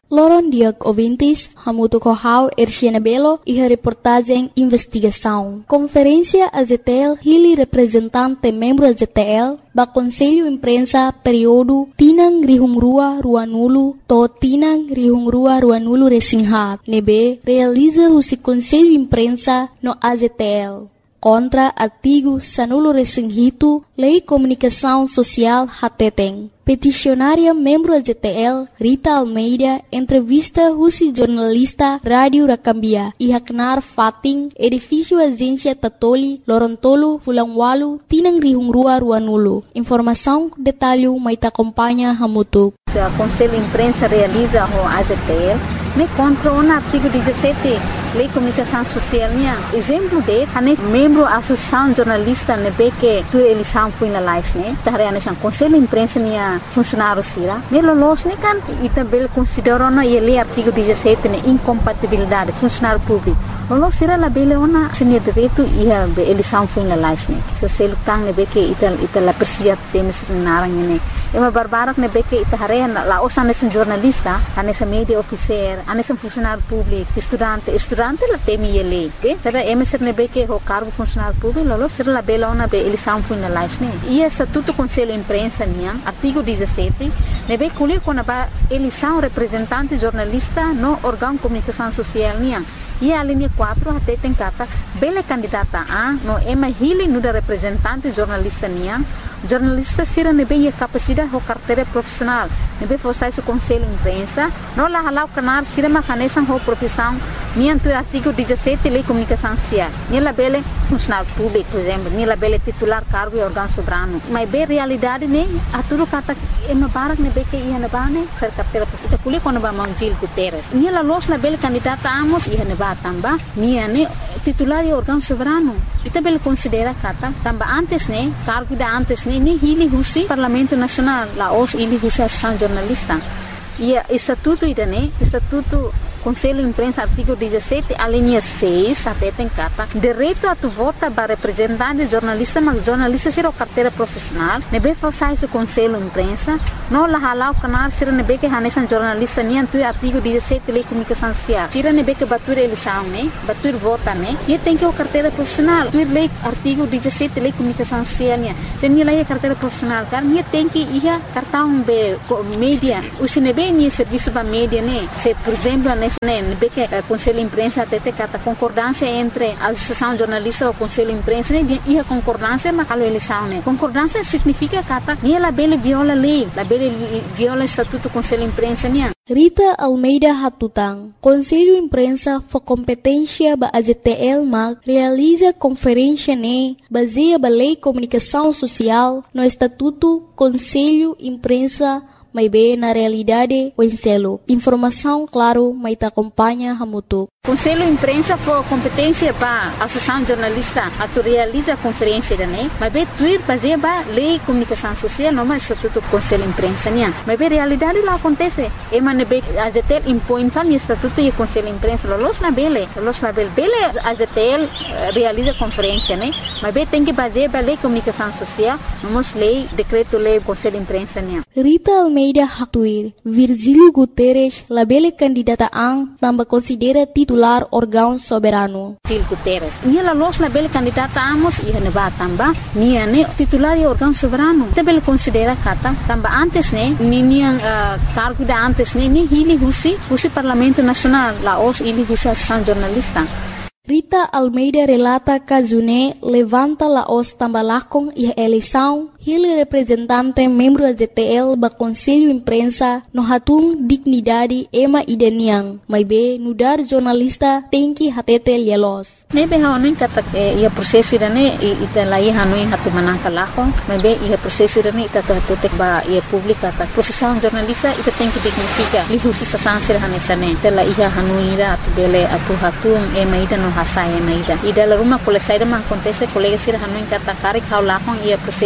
Loron Diak ouvintes, Hamuto Kohau, Erciana Belo e a reportagem Investigação. Conferência AZTL, Hili representante membro AZTL, ba Conselho Imprensa período Tinang Rihungrua Ruanulu, to Tinang Rihungrua Ruanulu Resingha, nebe realiza o Conselho Imprensa no AZTL. Contra artigo Sanulo Resinghito, Lei Comunicação Social Hateteng. Peticionária membro AZTL, Rita Almeida, entrevista Rusi jornalista Rádio Rakambia, Ihaknar Fating, edifício Agência Tatoli, Lorontolo, Fulangwalu, Tinang Rihungrua Ruanulu. Informação, detalhe, mais acompanha Hamutuk. O Conselho de Imprensa realiza o AZTL, me contra o artigo 17, Lei Comunicação Social. Exemplo de, membro da Associação Jornalista, que tu eleição foi na live, o Conselho de Imprensa funcionário sira, melolos kan e também consideram ele artigo 17 incompatibilidade funcionário público. Lolos sira la bele ona senia direito e a eleição foi na live, se se lutang que ita la persia temes narang ne. É uma barbara que nebe que ita la osa nesse jornalista, nesse media officer, nesse funcionário público, estudante la temi ele, ok? Será emisser nebe que o cargo funcionário público, lolos sira la bele ona be eleição foi na live, e estatuto Conselho de Imprensa artigo 17, nebe que quando a eleição representante jornalista no órgão de comunicação social e a linha 4 até tem cata bele candidata a no ema hili no da representante jornalista jornalista sira nebe a capacidade ou carteira profissional nebe forçar o Conselho de Imprensa no la halau canar sira macanesan ou profissão nianto artigo 17 Lei Comunicação Social nila bele funcionário público por exemplo nila bele titular cargo e órgão soberano mas be realidade a tudo kata ema barak nebe que ia na bane ser carteira profissional kuli quando ba Gil Guterres nila los na bele candidata amos ia na ba tamba titular e órgão soberano ita bele considera kata tamba antes cargo da antes ni hili husi Parlamento Nacional la os hili husi Associação Jornalista e estatuto estatuto Conselho de Imprensa, artigo 17, a linha 6, até tem carta, direito a tu vota para representante jornalista, mas jornalista será carteira profissional, nebe forçar esse Conselho de Imprensa, não la halau canal, será nebe que hanesan jornalista, nem tu artigo 17, Lei Comunicação Social, será nebe que batur eleição, batur vota, e tem que o carteira profissional, tu lei artigo 17, Lei Comunicação Social, se nem lei carteira profissional, cara, nem tem que ir cartão be mídia, o se nebe nem serviço para mídia, se por exemplo, que o Conselho de Imprensa até tem concordância entre a Associação Jornalista e o Conselho de Imprensa e a concordância na eleição. Concordância significa que ela viola a lei, ela viola o Estatuto do Conselho de Imprensa. Rita Almeida Hatutang, Conselho de Imprensa for competência da AZTL MAG, realiza conferência baseada na Lei Comunicação Social no Estatuto Conselho de Imprensa mas bem na realidade o enselo. Informação, claro, mas te acompanha Hamutuk. Conselho de Imprensa for competência para a Associação Jornalista a realiza a conferência mas bem tuir fazer a Lei de Comunicação Social não mais Estatuto do Conselho de Imprensa mas bem realidade lá acontece é mas bem a ZTL impõe o Estatuto e o Conselho de Imprensa los na bele a ZTL realiza a conferência mas bem tem que fazer a Lei de Comunicação Social vamos decreto lei do Conselho de Imprensa Rita Almeida Hatuir, Virgílio Guterres, labele candidata ang tambah considera titular órgão soberano. Gil Guterres, nia los labele candidata amos ia neba tamba, nia titular e órgão soberano. Tabele considera kata tamba antes nia cargo da antes ni hili husi Parlamento Nacional, la os hili husi Associação Jornalista. Rita Almeida relata que June levanta la os tambalakong e a eleição, ele representante membro da ZTL ba Conselho de Imprensa no hatung dignidade ema idaniang, mas be nudar jornalista tem que hatete lielos. Nebe haonin kata ia prosesso irane ita lai hanuin hatu manangka lakong, mas be ia prosesso irane ita tutek ba ia publika ta profissão jornalista ita tem que dignifica lihusi sa sansir hanesane tela ia hanuira atu bele atu hatung ema ida no hasai ema ida la rumah kole saida man acontece colega sira hanuin kata karik hau lakong ia prosesso de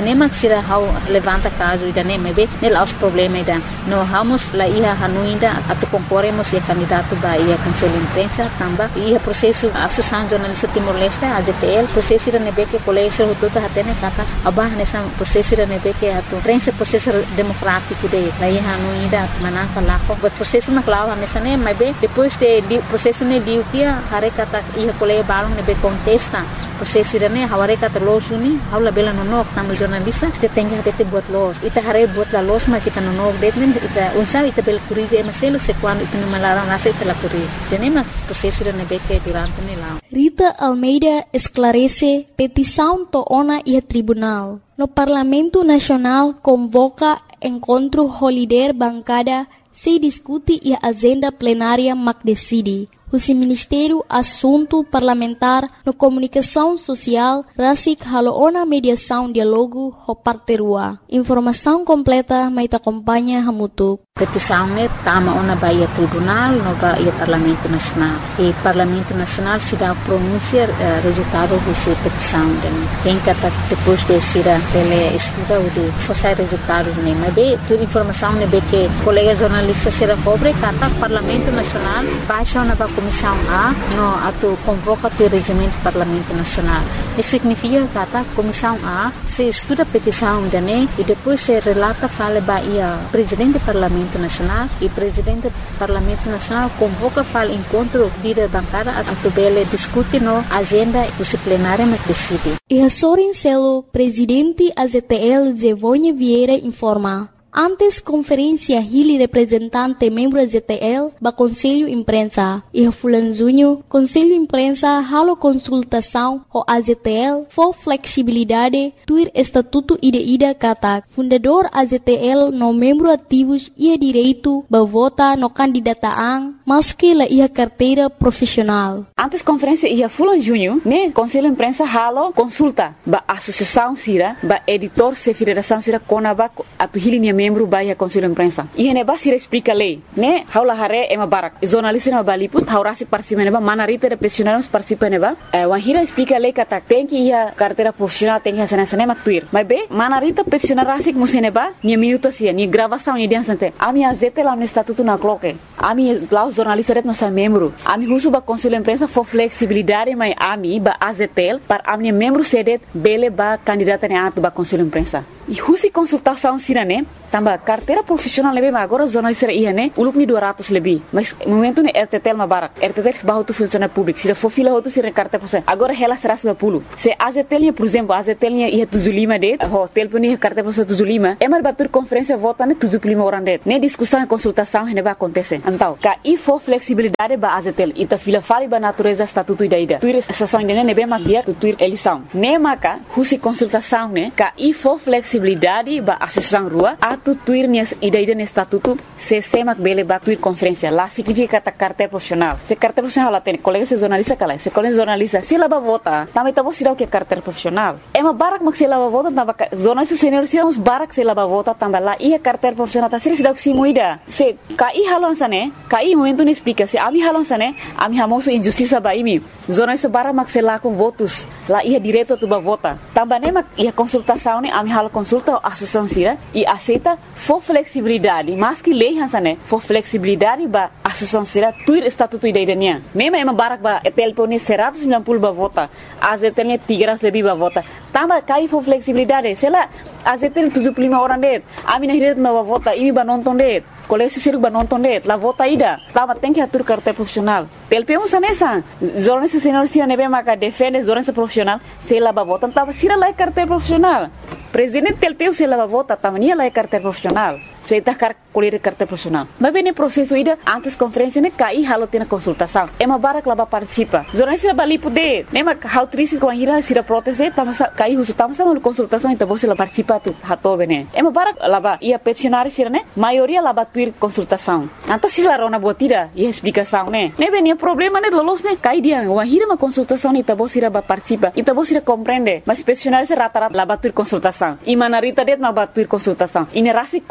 nem sira how levanta caso ida nem mebe nel aos problema ida no vamos lá ia hanuinda atu concorremos e candidato ba ia conselho imprensa tamba ia processo associação jornalista Timor-Leste AZTL processo ida nebe que colégio tudo hatene kata abah nessa processo ida nebe que atu prensa processo democrático de lá ia hanuinda manaka lako but processo na clava nessa nem mebe depois de processo ne liutia hare kata ia colégio balong nebe contesta processo ida ne haware kata losuni haula bela nonok tamu jornalista te tenga te buat los ita hare buat la los ma kita nonok detnen ita unsa ita bel curize maselo se quando ita no malaram nasa ita la curize tenema processo ida ne beke durante ne la Rita Almeida esclarece petição to ona e tribunal. No Parlamento Nacional convoca encontro holiday bancada se discute e a agenda plenária mac decide. O Ministério Assunto Parlamentar no Comunicação Social rasik haloona mediação diálogo ho parterua. Informação completa mai ta acompanha hamutuk. Petição ne tama ona baia tribunal no baia Parlamento Nacional. E Parlamento Nacional se dá pronunciar resultado dessa petição. Tem que depois de ser ele estuda o de fazer resultado ne. Mas bem, toda informação ne be que colegas jornalistas será pobre kata Parlamento Nacional baixa na Comissão A no atu convoca o regimento Parlamento Nacional. Isso significa kata Comissão A se estuda a petição de ne e depois se relata fala baia presidente do Parlamento Nacional e presidente do Parlamento Nacional convoca fala encontro líder bancada a tubele discute no agenda disciplinária mas decide. E a Sorin Celo, presidente AZTL Zevonha Vieira informa. Antes conferência Hili representante membro AZTL ba Conselho Imprensa e a Fulanzunho Conselho Imprensa halo consultação o AZTL for flexibilidade tuir estatuto ida kata fundador AZTL no membro ativos ia direito ba vota no candidataan maski la ia carteira profissional. Antes conferência ia Fulanzunho né Conselho Imprensa halo consulta ba associação sira ba editor se federação sira konaba atu Hili membro baia Conselho Imprensa. E ne ba sira explica lei, né? Haula hare ema barak. Jornalista na baliput haurasi participa neba manarita de profissionais participa neba. Wahira explica lei kata tem que ia carteira profissional tem que sana maktuir. Mas be manarita profissional rasik museneba ni minuto sia ni gravação ni dançante. Ami azete lá no estatuto na cloque. Ami lá os jornalistas no sa membro. Ami husu ba Conselho Imprensa for flexibilidade mai ami ba azetel para ami membro sedet bele ba candidata ne atu ba Conselho Imprensa. E husi consultação sira né? Tamba carteira profissional lebih agora jornalista ia né? Uluk ni 200 lebih. Mas momento ne RTTL mabarak. RTTL bahu tu funciona público. Sira for fila tu sira carteira profissional. Agora ela será 10. Se AZTL por exemplo, AZTL ia 75 det. Hotel pun ia carteira profissional 75. Emar batur conferência vota ne 75 orang det. Ne discussão e consultação ne ba acontece. Então, ka i for flexibilidade ba AZTL. Ita fila fali ba natureza estatuto ida. Tuir estação ne ne be magia tu tuir eleição. Ne maka husi consultação ne ka i for flexibilidade ba associação rua atu tuir nias ida ne estatuto se semak bele ba tuir conferência lá significa kata carteira profissional. Se carteira profissional lá tem colega se jornalista kala. Se colega jornalista se lá ba vota, também tá você que carteira profissional. É uma barak mak se lá ba vota tamba jornalista senior se uns barak se lá ba vota tamba lá ia carteira profissional tá se dá que se muida. Se kai halonsa ne, kai momento ne explica se ami halonsa ne, ami hamoso injustiça ba imi. Jornalista barak mak se lá com votos, lá ia direto tu ba vota. Tamba ne mak ia consultação ne, ami halo consulta a associação sira e aceita for flexibilidade, mas que lei hansa ne, for flexibilidade ba associação sira tuir estatuto ida idania. Nema ema barak ba etelpo ne 190 ba vota, AZTL ne 300 lebih ba vota. Tamba kai for flexibilidade, se lá AZTL 75 orang det, ami na hiret ba vota, imi ba nonton det. Kolesi siruk ba nonton det, la vota ida. Tamba tem que atur carteira profissional. Telpe um sanesa, jornalista senior sira nebe maka defende jornalista profissional, se lá ba vota, tamba sira lá carteira profissional. Presidente telpeu se lá ba vota, tamba nia lá carteira profissional. Se tá colher carteira profissional. Mas bem processo ida antes conferência ne kai halo tina consultação. Ema barak laba participa. Jornalista bali poder. Nema how triste com a ira sira proteste, tamba kai husu tamba sama consultação então você lá participa tu hato bene. Ema barak laba ia peticionário sira ne, maioria laba tuir consultação. Então se lá rona botira e explicação ne. Ne bem problema ne lolos ne kai dia uma ira uma consultação ne tabo sira ba participa. E tabo sira compreende. Mas peticionário se rata laba tuir consultação. E manarita det ma ba tuir consultação. E ne rasi contra lei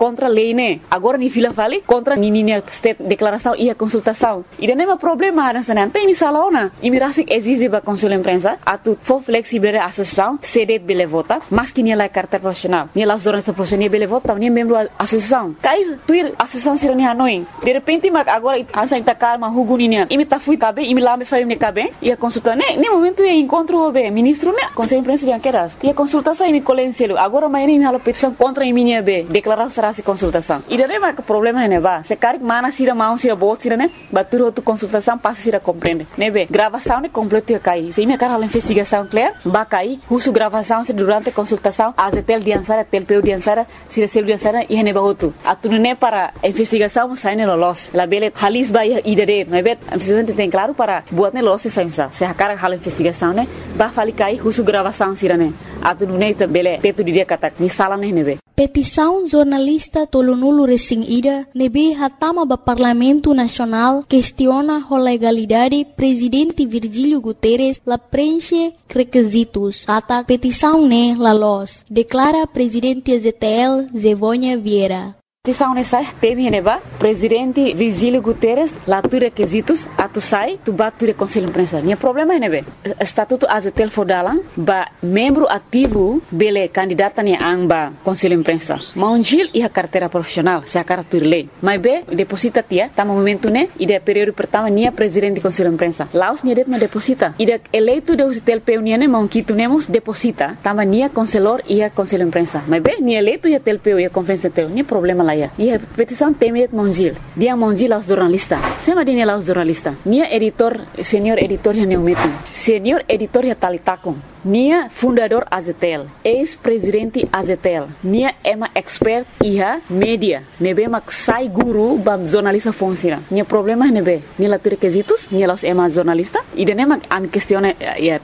lei, né? Agora ni fila vale contra ni state declaração e a consultação. E não é problema nessa não tem misala ona. E me rasik exige ba consul imprensa atu for flexible a associação cede bele vota, mas que ni la carta profissional. Ni la jornalista profissional bele vota, ni membro associação. Cai tuir associação sira ni Hanoi. De repente mag agora ansa ita calma huguninia. E me ta fui cabe, e me lá me faria ne cabe. E a consulta né, nem momento é encontro o ministro né, conselho imprensa de anqueras. E a consultação e me colencelo. Agora amanhã me hala petição contra minha be, declarar será se consultação. E daí mas o problema é né ba, se cari mana sira mão sira bot sira né, batur outra consultação passa sira compreende. Né be, gravação né completo ia cair. Se me cara a investigação clear, ba cair, uso gravação se durante a consultação, a tel diansara, telpeu diansara, sira sel diansara e né ba outro. Atu né para a investigação sai né los. La bele halis ba ia dere, né be, a investigação tem claro para buat né los se sa. Se a cara hala investigação né, ba fali cair, uso gravação sira né. Atu né bele teto dia kata ni sala né be. Petição jornalista Tolonulu Resing Ida nebe hatama ba Parlamento Nacional questiona a legalidade presidente Virgílio Guterres la preenche requisitos. Kata petição ne la los. Declara presidente ZTL Zevônia Vieira. Petição nessa teme neba presidente Virgílio Guterres lá tu requisitos atu sai tu batu conselho imprensa. Nia problema é nebe estatuto azetel fodalan ba membro ativo bele candidata ni amba conselho imprensa. Maunjil e a carteira profissional se a carta lei. Mas be deposita tia tá momento né e de período pertama nia presidente conselho imprensa. Laos nia det ma deposita. E de eleito de azetel peunia ne monquito nemos deposita tama nia conselor e a conselho imprensa. Mas be nia eleito e a telpeu e a conferência teu nia problema lá. E a petição temet Monjil. Dia Monjil aos jornalistas. Sema dia aos jornalistas. Nia editor, senior editor ya neumetum. Senior editor ya talitakon. Nia fundador Azetel. Ex-presidente Azetel. Nia ema expert iha media. Nebe mak sai guru bam jornalista funciona. Nia problema nebe. Nia la requisitos. Nia los ema jornalista. E dene mak am questione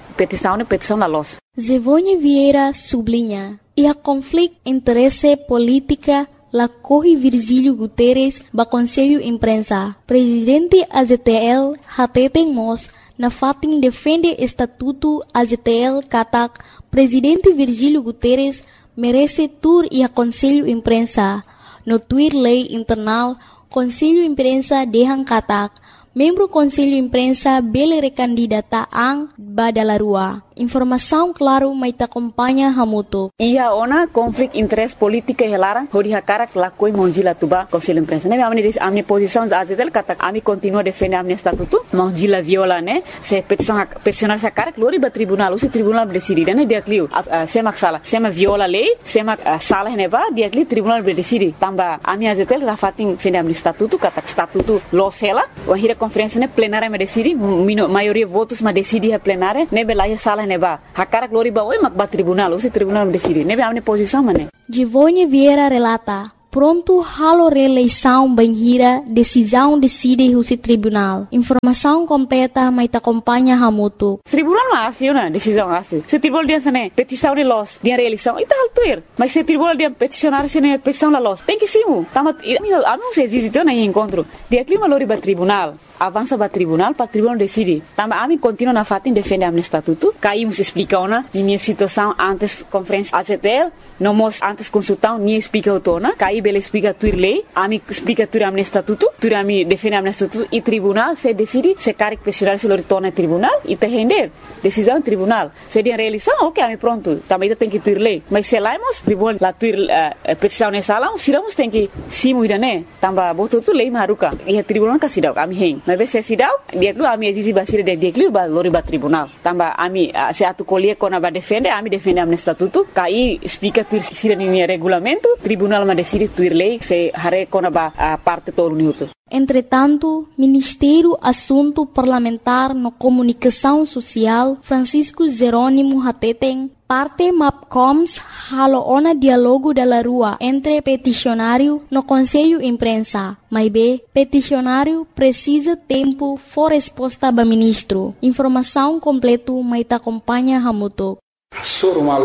petição la los. Zevônia Vieira sublinha. E a conflito interesse política la corre Virgílio Guterres ba Conselho Imprensa. Presidente AZTL hateten mos na fatin defende estatuto AZTL katak Presidente Virgílio Guterres merece tur e a Conselho Imprensa. No tuir lei internal Conselho Imprensa dehan katak membro Conselho Imprensa bele recandidata ang badalarua. Informação claro mai ta acompanha hamuto. Ia ona conflito interesse política helarang hori hakara lakoi monjila tuba Conselho Imprensa. Ne amni posição azetel kata ami continua defender amni estatuto monjila viola ne se peticionar sa cara glori ba tribunal o tribunal decide ne dia clio semak sala sema viola lei semak sala ne ba dia clio tribunal decide tamba ami azetel rafatin defender amni estatuto kata estatuto losela o hira conferência ne plenária me decide maioria votos ma decide a plenária ne belaia sala neba hakara glori ba oi mak ba tribunal o tribunal decide nebe amne posição mane Zevônia Vieira relata pronto halo reeleição banhira decisão decide o tribunal informação completa mai ta acompanha hamuto tribunal ma asli na decisão asli se tribunal dia sane petição de los dia reeleição ita altuir mas se tribunal dia peticionar sene petição la los tem que simu tamat ami se existe na encontro dia clima lori ba tribunal avança para tribunal decide. Também a mim continua na fatin defender a estatuto. Caímos explica ona minha situação antes conferência AZTL, não mos antes consultão nem explica outona. Caí bela explica tuir lei, a mim explica tuir a estatuto, tuir a mim defende a estatuto e tribunal se decide se quer questionar se lo retorna tribunal e te render decisão tribunal. Se dia reeleição, ok, a mim pronto. Também tem que tuir lei, mas se laimos tribunal la tuir petição nessa sala, siramos tem que simu idane. Também botou tu lei maruca e a tribunal kasidau a mim mas se sidau dia lu ami exisi basira dia lu ba lori ba tribunal tamba ami se atu colie kona ba defende ami defende am estatuto kai explica tu sira ni regulamento tribunal ma decide tuir lei se hare kona ba parte todo minuto. Entretanto, Ministério Assunto Parlamentar no Comunicação Social Francisco Jerônimo Hateten parte MAPCOMS halo ona diálogo da rua entre peticionário no Conselho Imprensa. Mas B, peticionário precisa tempo for resposta ba ministro. Informação completo mai ta acompanha hamuto. Sorumal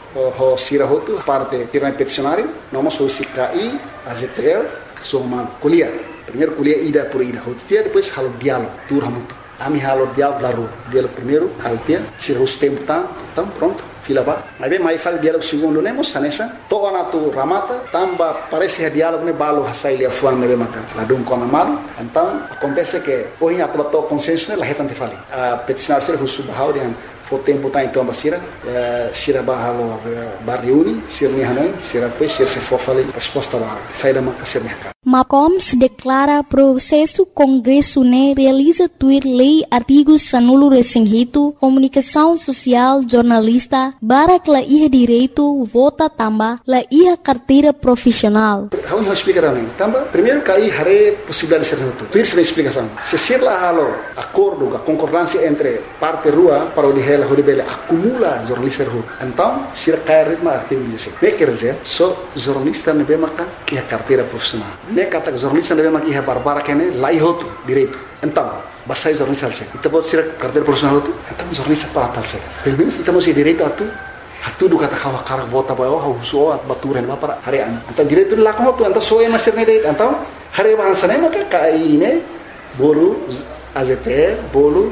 ho sirahotu parte tirana peticionário, nós somos CKI, AZTL, somos kuliah. Primeiro kuliah ida por ida hotia, depois halo diálogo, tur hamuto. Ami halo diálogo da rua. Diálogo primeiro, halo tia, sira os tempo tá, então pronto. fila ba. Mas bem, mais fala diálogo segundo nemos, sanessa. Toa na tu ramata, tamba parece que diálogo ne balo hasai lia fuan nebe maka. Ladum kona malu. Então, acontece que hoje a tua consenso ne la hetante fali. A peticionar ser husu bahau dian fo tempo tá então basira, sira bahalo barriuni, sira ni hanoi, sira pois sira se for fali resposta ba sai da maka ser mercado. Macoms declara processo Congresso ne realiza tuir lei artigos sanulo resinghito, comunicação social, jornalista, barak la iha direito, vota tamba, la iha carteira profissional. Vamos explicar né? Tamba, primeiro cai hare possibilidade de ser reto. Tuir se explicação. Se ser lá halo acordo, a concordância entre parte rua para o de horibele acumula jornalista reto. Então, se cai ritmo artigo 16. Ne quer dizer, só jornalista ne bemaka iha carteira profissional. Ne kata jornalista ne bemaka iha barbara kene la ihoto direito. Então, basta jornalista alse. Ita pode ser carteira profissional tu. Então jornalista para tal se. Pelo menos ita masih direito atu. Atu do kata kawa karak bota ba oh huso at baturen ba para harian. Então direito la ko tu então so é master ne direito. Então hari bahasa ne maka kai ne bolu AZT bolu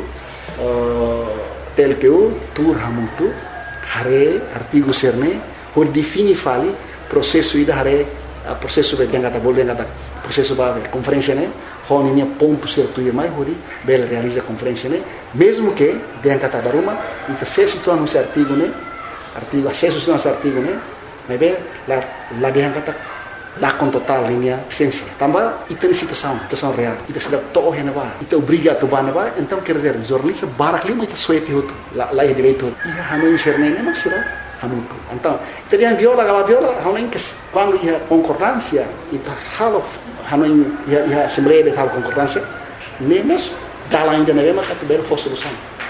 TLPU tur hamutu hari artigo serne ho defini fali processo ida hari processo be kata bolu kata processo ba conferência ne hon ini ponto certo ir mais hori bel realiza conferência ne mesmo que den kata daruma ita se situ anu artigo ne artigo acesso a esse artigo né mas bem lá de kata lá com total linha essência também ita situação real ita sudah toh henaba ita obriga tu banaba então quer dizer jornalista barak lima ita suete hotu lá é direito ia hanu inserne ne mas será hamutu então ita dia viola hanu que quando ia concordância ita halo hanu ia assembleia de tal concordância nemos dala ainda ne mas ata ber for solução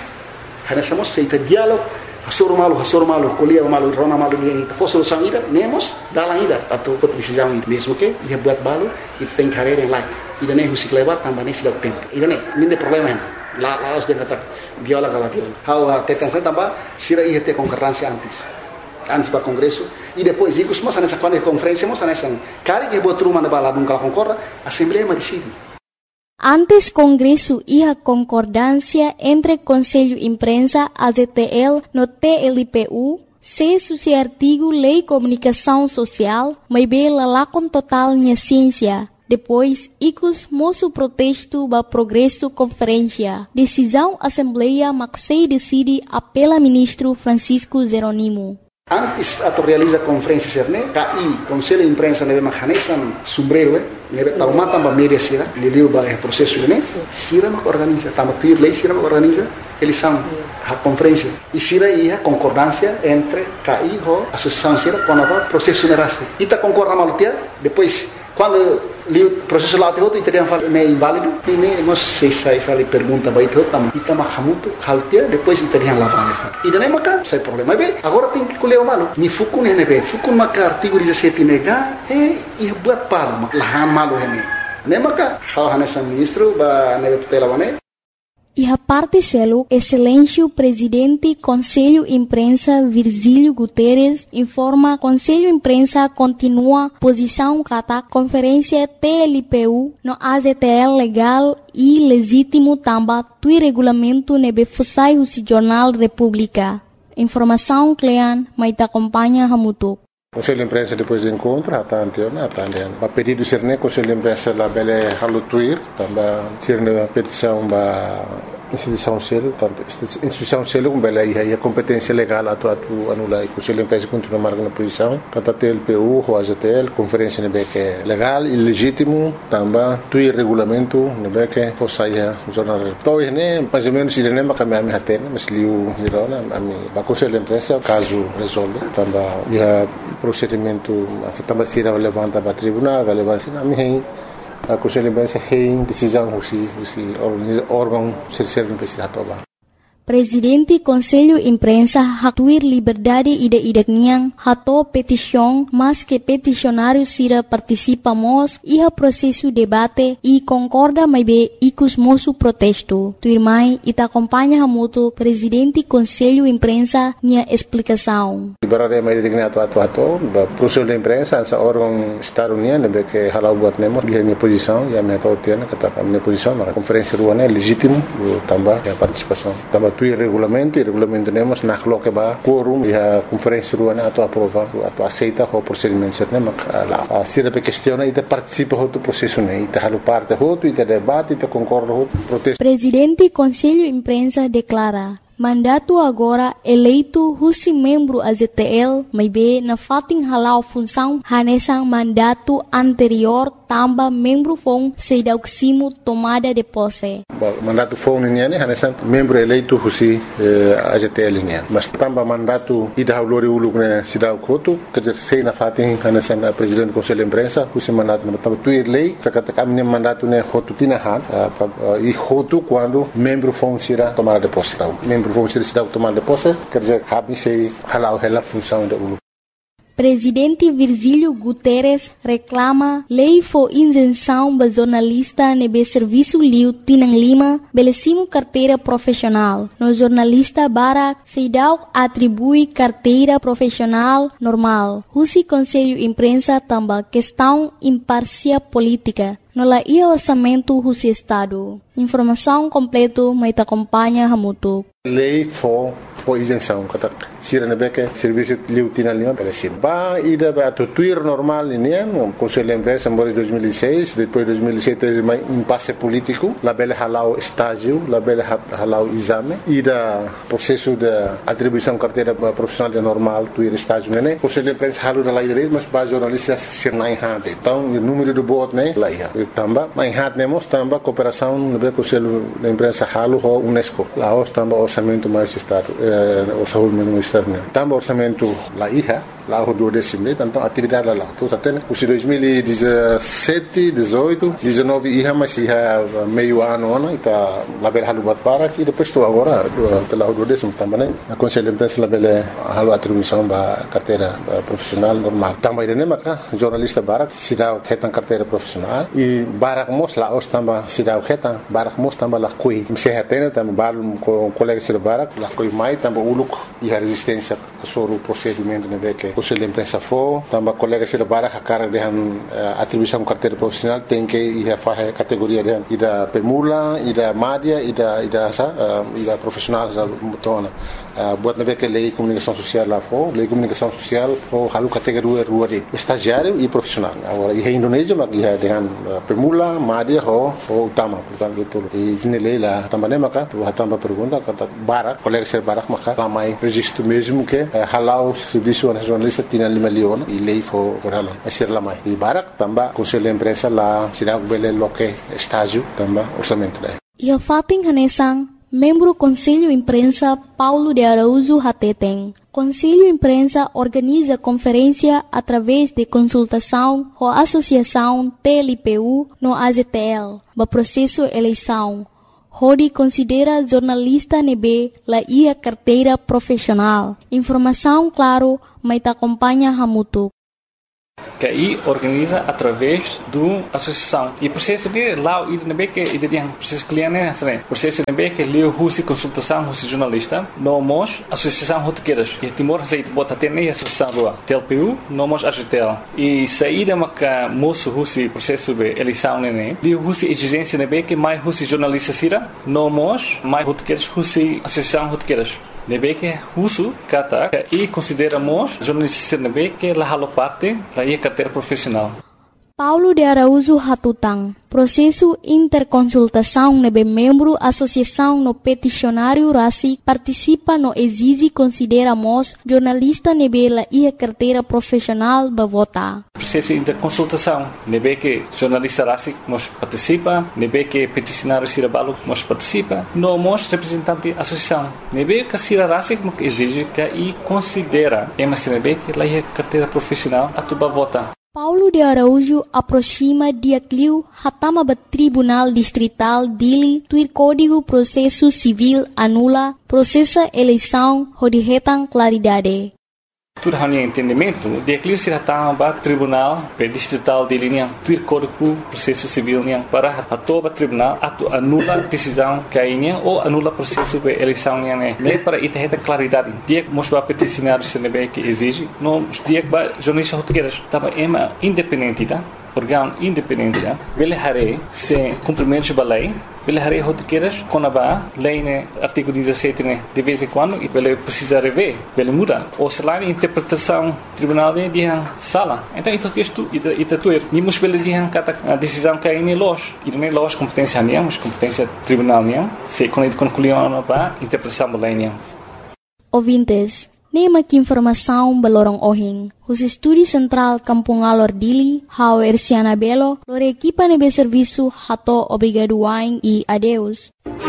hana somos seita diálogo hasur malu, kuliah malu, rona malu dia itu. For solução ida, nemos dalam ida atau decisão ida. Mesmo que ia buat balu, itu tem carreira yang lain. Ida ne musik lewat tambah ne sudah tempo. Ida ne, ini problema hen. La harus dia kata viola kala viola. How tekan saya tambah sira ia te concordância antes para congresso e depois ikut semua sana quando conferência semua sana cari que buat rumah na bala dum kala concorda, assembleia decide. Antes Congresso iha concordância entre Conselho Imprensa, AZTL, no TLPU, se suci artigo Lei Comunicação Social, mas bela lá com total minha ciência. Depois, icus moço protesto ba progresso conferência. Decisão Assembleia Maxei decide apela ministro Francisco Zeronimo. Antes atau realiza conferência serne, KI, Conselho de Imprensa nebe mahanesan sombrero, nebe tauma tamba media sira, liliu ba processo ne, sira mak organiza, tamba tuir lei sira mak organiza, eles são a conferência. E sira ia concordância entre KI ho associação sira com a processo nerase. Ita concorda malutia, depois quando o processo lá teu italiano fala é inválido e nem nós sei fala pergunta vai teu tam ita mahamuto haltia depois italiano lá vale e daí maka sai problema bem agora tem que colher o malo ni fukun nebe fukun maka artigo 17 nega e buat pala lahan malo hene nem maka hal hanesa ministro ba nebe tutela bane. E a parte selo, Excelêncio Presidente Conselho Imprensa Virgílio Guterres informa Conselho Imprensa continua posição kata conferência TLPU no AZTL legal e legítimo tamba tui regulamento nebe fusai o Jornal República. Informação Clean, mas acompanha Hamutuk. Conselho de Imprensa depois do encontro, a pedido de Serne, Conselho de Imprensa lá bele halutuir, também Serne a petição da instituição selo, tanto instituição selo como bele aí a competência legal atu anula e Conselho de Imprensa continua marcando posição, kata TLPU, o AZTL, conferência nebe que legal e legítimo, também tui regulamento nebe que fosaia jornal. Então né, mais ou menos Serne makamia me hatena, mas liu hirona, a Conselho de Imprensa caso resolve, também ia procedimento também será levanta para tribunal, relevância na minha a Conselho de Imprensa tem decisão o órgão serve para toba. Presidente Conselho Imprensa hatuir liberdade ide-idekniang hato petição, mas que peticionário sira participamos iha processo debate e concorda mais be ikus moço protesto. Tuirmai ita acompanha hamuto Presidente Conselho Imprensa nia explicação. Liberdade mais idekniang hato Conselho de Imprensa essa órgão estado-união nebe que halau buat nemo dia minha posição e a minha tautiana kata minha posição na conferência ruana legítimo também a participação também tu regulamento, e regulamento temos na coloca ba quórum e a conferência ruana a aprova, a aceita o procedimento certo, lá se a questão e participa do processo né, e halo parte outro e debate e concorda outro protesto. Presidente Conselho Imprensa declara mandato agora eleito husi membro AZTL, mas be na fating halau função hanesang mandato anterior tamba membro fong sedauksimo tomada de posse. Mandato fong niya ni hanesang membro eleito husi AZTL niya. Mas tamba mandato ida haulori uluk ne sidaw koto kajer sei na fating hanesang presidente Conselho Imprensa husi mandato tamba tuir lei kakata kami mandato ne hotu tinahan e hotu quando membro fong sira tomada de posse. Vamos ser tomar de posse, quer dizer, se halau a função da ULU. Presidente Virgílio Guterres reclama lei for isenção ba jornalista nebe serviço liu Tinang Lima belecimo carteira profissional. No jornalista Barak Seidau atribui carteira profissional normal. Husi Conselho Imprensa tamba questão imparcial política. No la ia orçamento husi Estado. Informação completo mais acompanha Hamutu. Lei for isenção, kata sira nebeke serviço liu Tinang Lima belecim. Ba ida ba tuir normal ini no Conselho Imprensa em 2006, depois 2007 teve mais impasse político, la bele halau estágio, la bele halau exame, ida processo de atribuição carteira profissional de normal tuir estágio né. Conselho Imprensa halu da lei direito, mas ba jornalistas sirnai hante. Então o número de votos né lá ia. Tamba, mas hante nemos tamba cooperação no Conselho da Imprensa halu ho UNESCO. Lá os tamba orçamento mais estado, orçamento ministério. Tamba orçamento lá ia. Lá o 12º, então atividade lá. Então até né, os 2017, 18, 19 ia mas ia meio ano né, tá lá bela halu bat para e depois estou agora lá o 12º também né. A Conselho de Imprensa lá bela halu atribuição da carteira profissional normal. Também né, mas jornalista Barak se dá retan carteira profissional e Barak mos lá os também se dá retan Barak mos também lá coi. Se retém também balo com colega de Barak lá coi mais também uluk e a resistência sobre o procedimento né que Conselho de Imprensa for, também colegas de Barak a cara de atribuição carteira profissional tem que ir a fazer categoria de ida permula, ida média, ida profissional já mutona. Buat nabe que lei comunicação social lá for, lei comunicação social for halu categoria rua de estagiário e profissional. Agora em Indonésia mas ia dengan permula, média ho utama, portanto itu. E ini lei lá também maka tu também pergunta kata Barak, colegas de Barak maka ramai registro mesmo que halau serviço nacional Tinang Lima Leon e lei for halau. Asir lamai. E Barak também Conselho de Imprensa lá sirag bele loke estágio também orçamento daí. Ia fating hanesang membro Conselho Imprensa Paulo de Araújo Hateteng. Conselho Imprensa organiza conferência através de consultação ou associação TLPU no AZTL, no processo eleição. Hodi considera jornalista nebe la ia carteira profissional. Informação claro, mas acompanha Hamutu. Que aí organiza através do associação e processo de lá o IDNB que IDN processo cliente né processo IDNB que leu husi consultação husi jornalista nomos associação rotequeiras que Timor aceita bota ter nem associação rua TLPU nomos AGTL e saída maca moço husi processo de eleição né leu husi exigência IDNB que mais husi jornalista sira nomos mais rotequeiras husi associação rotequeiras nebe que uso kata e consideramos jornalista nebe que la halo parte da ia carteira profissional. Paulo de Araújo Hatutang. Processo interconsultação nebe membro associação no peticionário RACI participa no exige consideramos jornalista nebe la ia carteira profissional ba vota. Processo interconsultação nebe que jornalista RACI nos participa, nebe que peticionário Sirabalo nos participa, nomos representante associação. Nebe que Sira RACI nos exige que e considera emas nebe que la ia carteira profissional atuba vota. Paulo de Araújo aproxima dia cliu hatama ba Tribunal Distrital Dili tuir Código Processo Civil anula processa eleição hodihetang claridade. Tudo hanya entendimento, dia cliu se hatama Tribunal Distrital Dili niang tuir Código Processo Civil niang para hatoba tribunal atu anula decisão kainya ou anula processo de eleição niang ne para itaheta claridade. Dia mos ba peticionário se nebe que exige, no dia ba jornalista rotequeiras tava ema independente tá. órgão independente, ele haré se cumprimento da lei, ele haré rotiqueiras com a lei, né, artigo 17, né, de vez em quando, e ele precisa rever, ele muda. Ou se lá a interpretação tribunal de sala. Então, isto tuer. Nimos ele dihan kata a decisão que é loja. E não é loja competência nem, mas competência tribunal nem. Se quando concluíam para interpretação da lei. Ouvintes, nema que informação balorong ohing. Os estúdios central Kampung Alor Dili, Hau Erciana Belo, lor equipa nebe serviço hato obrigado wain e adeus.